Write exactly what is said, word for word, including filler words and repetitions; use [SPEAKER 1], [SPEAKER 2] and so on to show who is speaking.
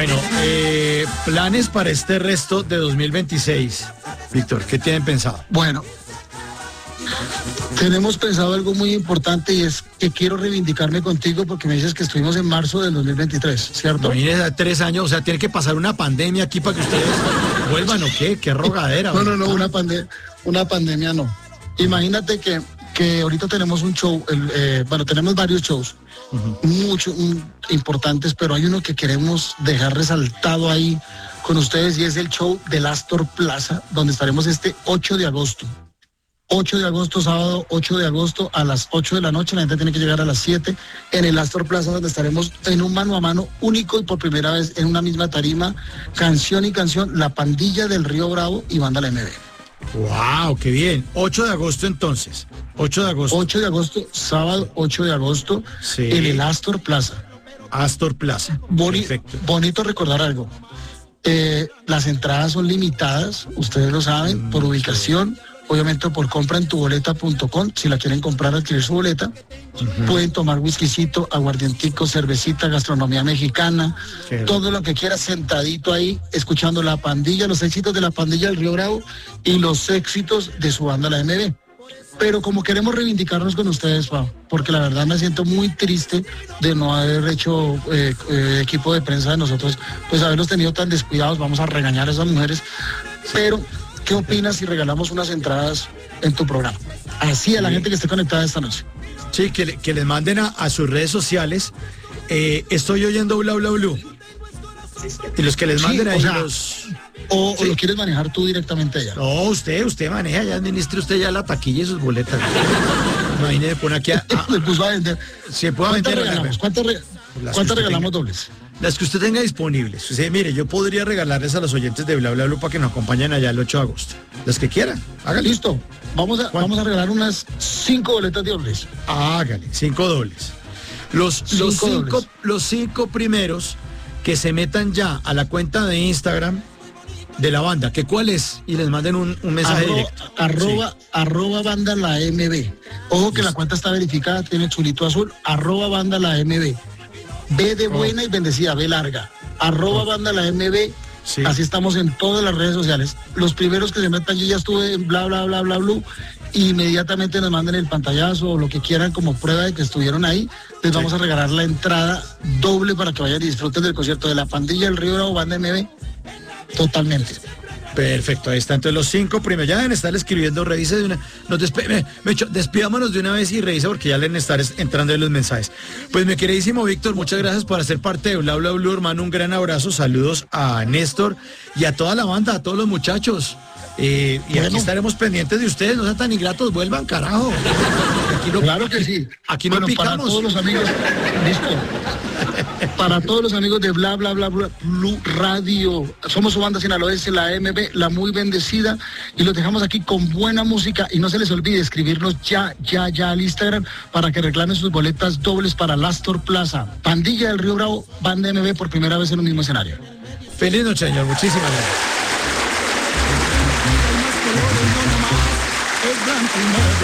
[SPEAKER 1] Bueno, eh, planes para este resto de dos mil veintiséis. Víctor, ¿qué tienen pensado?
[SPEAKER 2] Bueno, tenemos pensado algo muy importante y es que quiero reivindicarme contigo porque me dices que estuvimos en marzo del dos mil veintitrés, ¿cierto?
[SPEAKER 1] No, mire, tres años, o sea, tiene que pasar una pandemia aquí para que ustedes vuelvan, ¿o qué? ¿Qué rogadera?
[SPEAKER 2] No, no, no, una, pande una pandemia no. Imagínate que, que ahorita tenemos un show, el, eh, bueno, tenemos varios shows, uh-huh. muchos um, importantes, pero hay uno que queremos dejar resaltado ahí con ustedes y es el show del Astor Plaza, donde estaremos este ocho de agosto. ocho de agosto, sábado ocho de agosto a las ocho de la noche, la gente tiene que llegar a las siete en el Astor Plaza, donde estaremos en un mano a mano único y por primera vez en una misma tarima, canción y canción, La Pandilla del Río Bravo y Banda La M B.
[SPEAKER 1] ¡Wow! ¡Qué bien! ocho de agosto entonces. ocho de agosto.
[SPEAKER 2] ocho de agosto, sábado ocho de agosto, sí. En el Astor Plaza.
[SPEAKER 1] Astor Plaza.
[SPEAKER 2] Boni Perfecto. Bonito recordar algo. Eh, las entradas son limitadas, ustedes lo saben, mm, por ubicación. Sí. Obviamente por compra en tu boleta punto com, si la quieren comprar, adquirir su boleta, uh-huh. pueden tomar whiskycito, aguardientico, cervecita, gastronomía mexicana, Qué todo lo que quieras sentadito ahí, escuchando La Pandilla, los éxitos de La Pandilla del Río Bravo y los éxitos de su banda La M B. Pero como queremos reivindicarnos con ustedes, Pau, porque la verdad me siento muy triste de no haber hecho eh, eh, equipo de prensa de nosotros, pues haberlos tenido tan descuidados, vamos a regañar a esas mujeres, pero... ¿Qué opinas si regalamos unas entradas en tu programa? Así a la sí. gente que esté conectada esta noche.
[SPEAKER 1] Sí, que, le, que les manden a, a sus redes sociales. Eh, estoy oyendo Bla Bla Blue. Y los que les sí, manden ahí
[SPEAKER 2] o sea,
[SPEAKER 1] los...
[SPEAKER 2] O, sí. o lo quieres manejar tú directamente allá.
[SPEAKER 1] No, usted, usted maneja, ya administre usted ya la taquilla y sus boletas. Imagínese, pone aquí a... a
[SPEAKER 2] le puso a vender.
[SPEAKER 1] Se puede
[SPEAKER 2] ¿Cuántas
[SPEAKER 1] vender,
[SPEAKER 2] regalamos? ¿Cuántas, re, ¿cuántas regalamos tenga, dobles?
[SPEAKER 1] Las que usted tenga disponibles. O sea, mire, yo podría regalarles a los oyentes de Bla Bla Blue para que nos acompañen allá el ocho de agosto. Las que quieran. Hágale.
[SPEAKER 2] Listo. Vamos a, vamos a regalar unas cinco boletas dobles.
[SPEAKER 1] Hágale, cinco dobles. Los cinco, los, cinco, dobles. los cinco primeros que se metan ya a la cuenta de Instagram de la banda, ¿que cuál es? Y les manden un, un mensaje
[SPEAKER 2] arroba,
[SPEAKER 1] directo.
[SPEAKER 2] Arroba, sí. arroba banda la M B. Ojo que Listo. La cuenta está verificada, tiene chulito azul, arroba banda la M B. B de buena oh. y bendecida, B larga. Arroba oh. banda la M B. Sí. Así estamos en todas las redes sociales. Los primeros que se metan, yo ya estuve en bla, bla, bla, bla, blue. Inmediatamente nos manden el pantallazo o lo que quieran como prueba de que estuvieron ahí. Les sí. vamos a regalar la entrada doble para que vayan y disfruten del concierto de La Pandilla del Río Bravo, Banda M B. Totalmente.
[SPEAKER 1] Perfecto, ahí está. Entonces los cinco primeros ya deben estar escribiendo, revise de una, nos despe me, me echo, despidámonos de una vez y revise porque ya deben estar entrando en los mensajes. Pues mi queridísimo Víctor, muchas gracias por hacer parte de Bla Bla Blue, hermano, un gran abrazo, saludos a Néstor y a toda la banda, a todos los muchachos. Eh, y bueno. Aquí estaremos pendientes de ustedes, no sean tan ingratos, vuelvan, carajo.
[SPEAKER 2] Aquí no, claro que sí.
[SPEAKER 1] Aquí no
[SPEAKER 2] bueno,
[SPEAKER 1] picamos.
[SPEAKER 2] Para todos los amigos, listo. Para todos los amigos de Bla Bla Bla Bla Blue Radio, somos su banda sinaloense, la M B, la muy bendecida, y los dejamos aquí con buena música y no se les olvide escribirnos ya, ya, ya al Instagram para que reclamen sus boletas dobles para el Astor Plaza. Pandilla del Río Bravo, Banda M B por primera vez en un mismo escenario.
[SPEAKER 1] Feliz noche, señor, muchísimas gracias.